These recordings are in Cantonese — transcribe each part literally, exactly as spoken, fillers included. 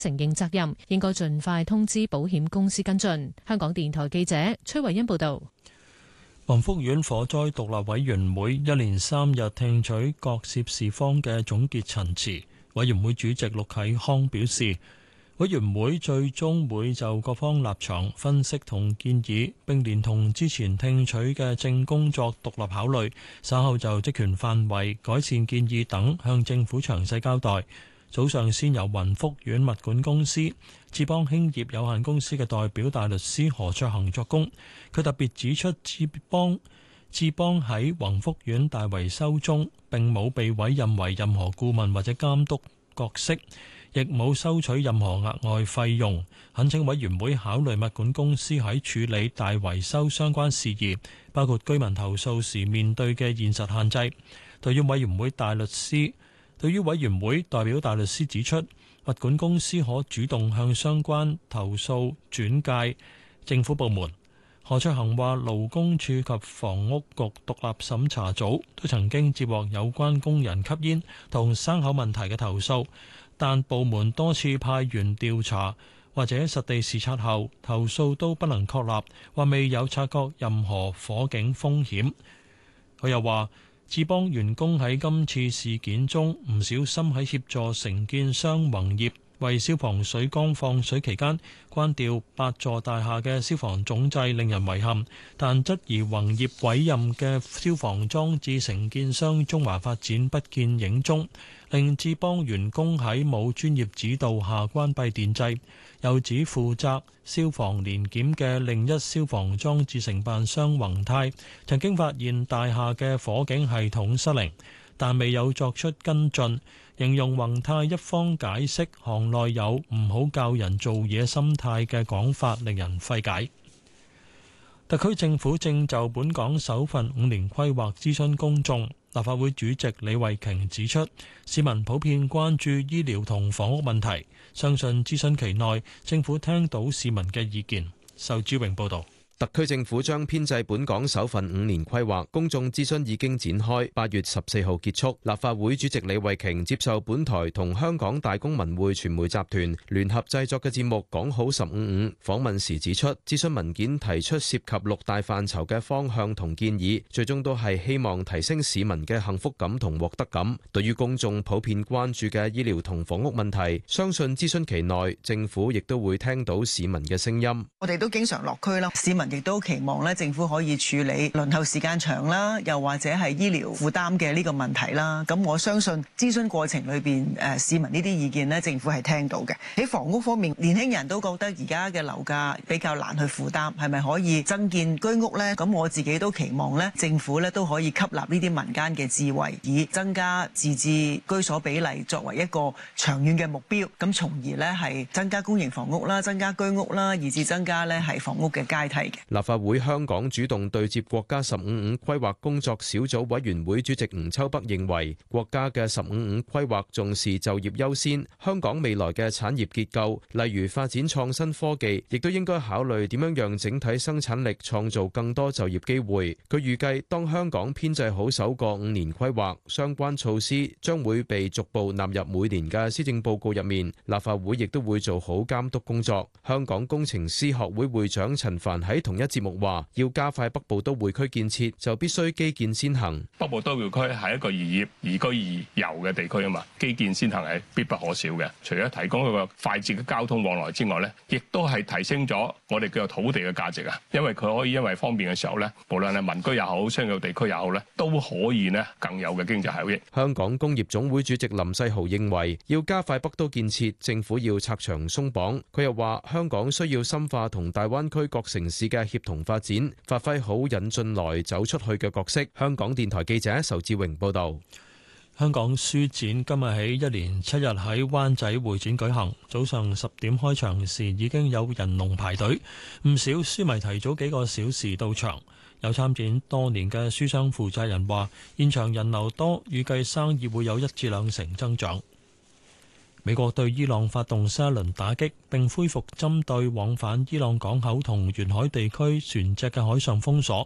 承認責任，應該盡快通知保險公司跟進。香港電台記者崔慧欣報道。 宏福苑火災獨立委員會一連三日聽取各涉事方嘅總結陳詞。委員會主席陸啟康表示，委員會最終會就各方立場分析同建議，並連同之前聽取嘅證工作獨立考慮，稍後就職權範圍、改善建議等向政府詳細交代。早上先由宏福苑物管公司智邦興業有限公司嘅代表大律師何卓恒作供，佢特別指出智邦智邦喺宏福苑大維修中並冇被委任為任何顧問或者監督角色，亦冇收取任何額外費用，懇請委員會考慮物管公司喺處理大維修相關事宜，包括居民投訴時面對嘅現實限制。對於委員會大律師對於委員會代表大律師指出，物管公司可主動向相關投訴轉介政府部門。何卓恒話，勞工處及房屋局獨立審查組都曾經接獲有關工人吸煙同生口問題嘅投訴，但部門多次派員調查或者實地視察後，投訴都不能確立，或未有察覺任何火警風險。佢又話，智邦員工喺今次事件中唔小心喺協助承建商宏業為消防水缸放水期間關掉八座大廈嘅消防總掣，令人遺憾，但質疑宏業委任嘅消防裝置承建商中華發展不見影蹤，令智邦員工喺冇專業指導下關閉電掣。又指負責消防年檢嘅另一消防裝置承辦商宏泰曾經發現大廈嘅火警系統失靈，但未有作出跟進，形容宏泰一方解釋行內有唔好教人做嘢心態嘅講法令人費解。特區政府正就本港首份五年規劃諮詢公眾。立法會主席李慧瓊指出，市民普遍關注醫療同房屋問題，相信諮詢期內政府聽到市民嘅意見。仇志榮報導。 特區政府將編製本港首份五年規劃，公眾諮詢已經展開，八月十四號結束。立法會主席李慧瓊接受本台同香港大公文匯傳媒集團聯合製作嘅節目《講好十五五》訪問時指出，諮詢文件提出涉及六大範疇嘅方向同建議，最終都係希望提升市民嘅幸福感同獲得感。對於公眾普遍關注嘅醫療同房屋問題，相信諮詢期內政府亦都會聽到市民嘅聲音。 我哋都經常落區啦，市民亦都期望咧，政府可以處理輪候時間長啦，又或者係醫療負擔嘅呢個問題啦。咁我相信諮詢過程裏邊，誒市民呢啲意見咧，政府係聽到嘅。喺房屋方面，年輕人都覺得而家嘅樓價比較難去負擔，係咪可以增建居屋呢？咁我自己都期望咧，政府咧都可以吸納呢啲民間嘅智慧，以增加自置居所比例作為一個長遠嘅目標，咁從而咧係增加公營房屋啦，增加居屋啦，以至增加咧係房屋嘅階梯嘅。 立法會香港主動對接國家十五五規劃工作小組委員會主席吳秋北認為，國家嘅十五五規劃重視就業優先，香港未來嘅產業結構，例如發展創新科技，亦都應該考慮點樣讓整體生產力創造更多就業機會。佢預計，當香港編製好首個五年規劃，相關措施將會被逐步納入每年嘅施政報告入面，立法會亦都會做好監督工作。香港工程師學會會長陳帆喺同一節目話，要加快北部都會區建設，就必須基建先行。 北部都會區係一個宜業、宜居、宜遊嘅地區啊嘛，基建先行係必不可少嘅。除咗提供一個快捷嘅交通往來之外咧，亦都係提升咗我哋叫做土地嘅價值啊。因為佢可以因為方便嘅時候咧，無論係民居又好、商業地區又好咧，都可以咧更有嘅經濟效益。 香港工業總會主席林世豪認為，要加快北都建設，政府要拆牆鬆綁。佢又話，香港需要深化同大灣區各城市嘅協同發展，發揮好引進來走出去嘅角色。香港電台記者仇志榮報道。 香港書展今日起一連七日喺灣仔會展舉行，早上十點開場時已經有人龍排隊，唔少書迷提早幾個小時到場。有參展多年嘅書商負責人話，現場人流多，預計生意會有一至兩成增長。美國對伊朗發動新一輪打擊，並恢復針對往返伊朗港口同沿海地區船隻嘅海上封鎖。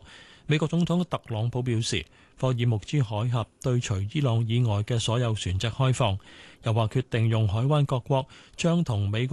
美國總統特朗普表示，霍爾木茲海峽對除伊朗以外嘅所有船隻開放，又話決定用海灣各國將同美國